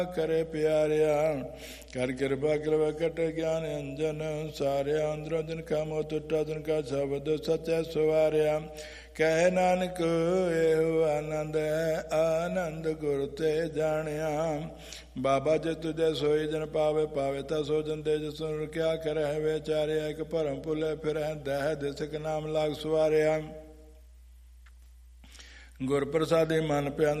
ਕਰੇ ਪਿਆਰਿਆ। ਕਰ ਕਿਰਪਾ ਕਿਰਪਾ ਕਟ ਗਿਆਨ ਅੰਜਨ ਸਾਰਿਆ। ਅੰਦਰੋਂ ਜਿਨ ਕਾ ਮੋਹ ਟੁੱਟਾ ਤਿਨ ਕਾ ਸ਼ਬਦ ਸਚੈ ਸਵਾਰਿਆ। ਕਹਿ ਨਾਨਕ ਇਹੋ ਆਨੰਦ ਹੈ ਆਨੰਦ ਗੁਰ ਤੇ ਜਾਣਿਆ। ਬਾਬਾ ਜੇ ਤੁਝੇ ਸੋਈ ਜਨ ਪਾਵੇ ਪਾਵੇ ਤਾ ਸੋ ਜਨ ਦੇ ਜਿਸ ਨੂੰ ਕਿਆ ਕਰਹਿ ਵਿਚਾਰਿਆ। ਇੱਕ ਭਰਮ ਭੁਲੇ ਫਿਰਹਿ ਦਹਿ ਦਿਸਕ ਨਾਮ ਲਾਗ ਸਵਾਰਿਆ। ਗੁਰ ਪ੍ਰਸਾਦੀ ਮਨ ਪਿਆੰਦ